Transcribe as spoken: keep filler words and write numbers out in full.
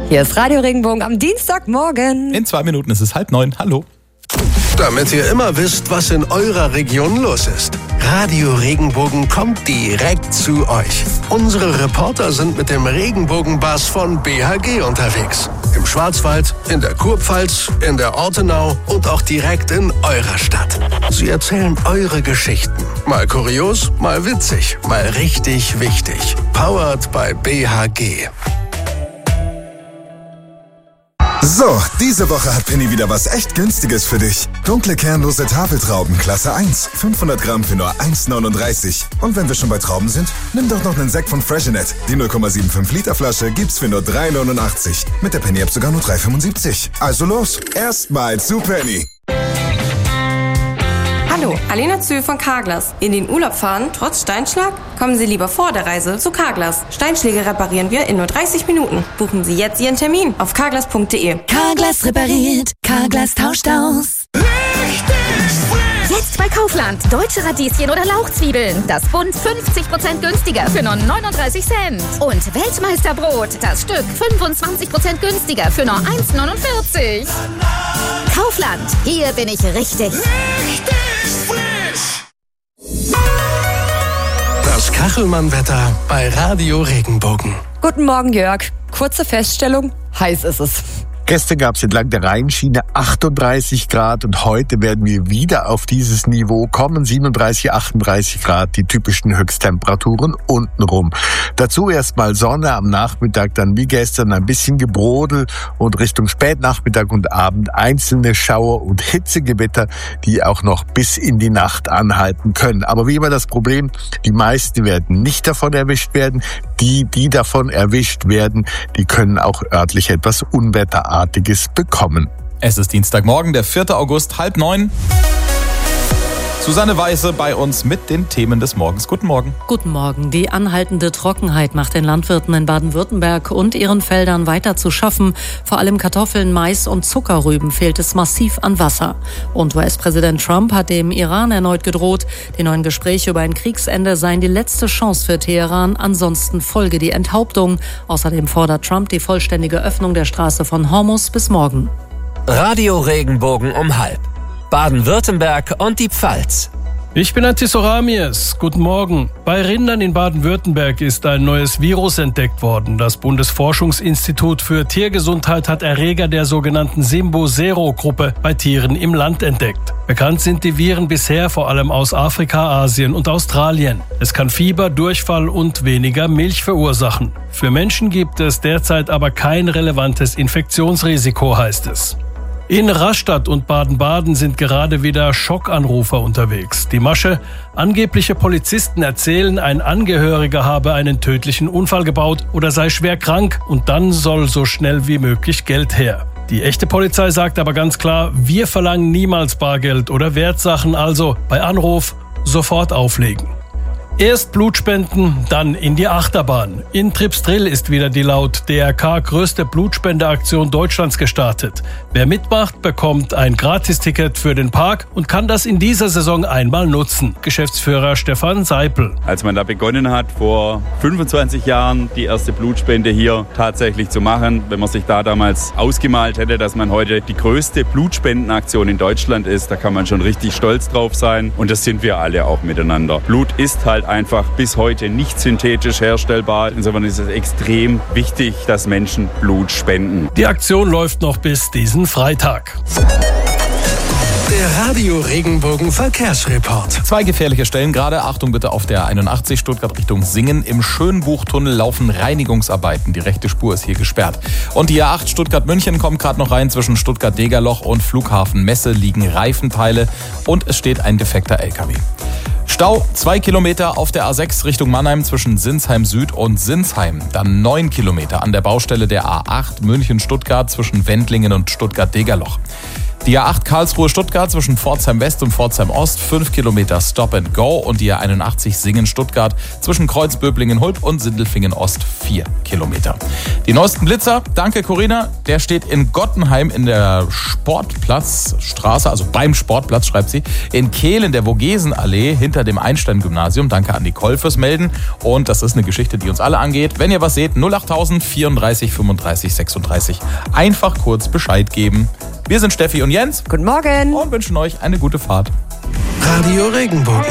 Hier ist Radio Regenbogen am Dienstagmorgen. In zwei Minuten ist es halb neun. Hallo. Damit ihr immer wisst, was in eurer Region los ist. Radio Regenbogen kommt direkt zu euch. Unsere Reporter sind mit dem Regenbogenbus von B H G unterwegs. Im Schwarzwald, in der Kurpfalz, in der Ortenau und auch direkt in eurer Stadt. Sie erzählen eure Geschichten. Mal kurios, mal witzig, mal richtig wichtig. Powered by B H G. So, diese Woche hat Penny wieder was echt Günstiges für dich. Dunkle kernlose Tafeltrauben Klasse eins, fünfhundert Gramm für nur eins neununddreißig. Und wenn wir schon bei Trauben sind, nimm doch noch einen Sekt von Freshenet. Die null Komma fünfundsiebzig Liter Flasche gibt's für nur drei neunundachtzig. Mit der Penny App sogar nur drei fünfundsiebzig. Also los, erstmal zu Penny. Hallo, Alena Zühl von Carglass. In den Urlaub fahren, trotz Steinschlag? Kommen Sie lieber vor der Reise zu Carglass. Steinschläge reparieren wir in nur dreißig Minuten. Buchen Sie jetzt Ihren Termin auf carglass punkt de. Carglass repariert, Carglass tauscht aus. Jetzt bei Kaufland. Deutsche Radieschen oder Lauchzwiebeln. Das Bund fünfzig Prozent günstiger für nur neununddreißig Cent. Und Weltmeisterbrot. Das Stück fünfundzwanzig Prozent günstiger für nur eins neunundvierzig. Kaufland. Hier bin ich richtig. Das Kachelmann-Wetter bei Radio Regenbogen. Guten Morgen, Jörg. Kurze Feststellung, heiß ist es. Gestern gab es entlang der Rheinschiene achtunddreißig Grad und heute werden wir wieder auf dieses Niveau kommen. siebenunddreißig, achtunddreißig Grad, die typischen Höchsttemperaturen untenrum. Dazu erstmal Sonne am Nachmittag, dann wie gestern ein bisschen Gebrodel und Richtung Spätnachmittag und Abend einzelne Schauer und Hitzegewitter, die auch noch bis in die Nacht anhalten können. Aber wie immer das Problem, die meisten werden nicht davon erwischt werden. Die, die davon erwischt werden, die können auch örtlich etwas Unwetterartiges bekommen. Es ist Dienstagmorgen, der vierte August, halb neun. Susanne Weiße bei uns mit den Themen des Morgens. Guten Morgen. Guten Morgen. Die anhaltende Trockenheit macht den Landwirten in Baden-Württemberg und ihren Feldern weiter zu schaffen. Vor allem Kartoffeln, Mais und Zuckerrüben fehlt es massiv an Wasser. Und U S-Präsident Trump hat dem Iran erneut gedroht, die neuen Gespräche über ein Kriegsende seien die letzte Chance für Teheran. Ansonsten folge die Enthauptung. Außerdem fordert Trump die vollständige Öffnung der Straße von Hormuz bis morgen. Radio Regenbogen um halb. Baden-Württemberg und die Pfalz. Ich bin Antisoramies. Guten Morgen. Bei Rindern in Baden-Württemberg ist ein neues Virus entdeckt worden. Das Bundesforschungsinstitut für Tiergesundheit hat Erreger der sogenannten Simbo-Sero-Gruppe bei Tieren im Land entdeckt. Bekannt sind die Viren bisher vor allem aus Afrika, Asien und Australien. Es kann Fieber, Durchfall und weniger Milch verursachen. Für Menschen gibt es derzeit aber kein relevantes Infektionsrisiko, heißt es. In Rastatt und Baden-Baden sind gerade wieder Schockanrufer unterwegs. Die Masche: angebliche Polizisten erzählen, ein Angehöriger habe einen tödlichen Unfall gebaut oder sei schwer krank und dann soll so schnell wie möglich Geld her. Die echte Polizei sagt aber ganz klar, wir verlangen niemals Bargeld oder Wertsachen, also bei Anruf sofort auflegen. Erst Blutspenden, dann in die Achterbahn. In Tripsdrill ist wieder die laut D R K größte Blutspendeaktion Deutschlands gestartet. Wer mitmacht, bekommt ein Gratisticket für den Park und kann das in dieser Saison einmal nutzen. Geschäftsführer Stefan Seipel. Als man da begonnen hat, vor fünfundzwanzig Jahren die erste Blutspende hier tatsächlich zu machen, wenn man sich da damals ausgemalt hätte, dass man heute die größte Blutspendenaktion in Deutschland ist, da kann man schon richtig stolz drauf sein. Und das sind wir alle auch miteinander. Blut ist halt einfach bis heute nicht synthetisch herstellbar. Insofern ist es extrem wichtig, dass Menschen Blut spenden. Die Aktion läuft noch bis diesen Freitag. Der Radio Regenbogen Verkehrsreport. Zwei gefährliche Stellen gerade. Achtung bitte auf der einundachtzig Stuttgart Richtung Singen. Im Schönbuchtunnel laufen Reinigungsarbeiten. Die rechte Spur ist hier gesperrt. Und die A acht Stuttgart-München kommt gerade noch rein. Zwischen Stuttgart-Degerloch und Flughafen Messe liegen Reifenteile und es steht ein defekter L K W. Stau zwei Kilometer auf der A sechs Richtung Mannheim zwischen Sinsheim Süd und Sinsheim. Dann neun Kilometer an der Baustelle der A acht München-Stuttgart zwischen Wendlingen und Stuttgart-Degerloch. Die A acht Karlsruhe-Stuttgart zwischen Pforzheim West und Pforzheim Ost, fünf Kilometer Stop and Go. Und die A einundachtzig Singen-Stuttgart zwischen Kreuzböblingen-Hulb und Sindelfingen Ost, vier Kilometer. Die neuesten Blitzer, danke Corinna, der steht in Gottenheim in der Sportplatzstraße, also beim Sportplatz, schreibt sie, in Kehl in der Vogesenallee hinter dem Einstein-Gymnasium. Danke an Nicole fürs Melden. Und das ist eine Geschichte, die uns alle angeht. Wenn ihr was seht, null acht vierunddreißig fünfunddreißig sechsunddreißig. Einfach kurz Bescheid geben. Wir sind Steffi und Jens. Guten Morgen. Und wünschen euch eine gute Fahrt. Radio Regenbogen.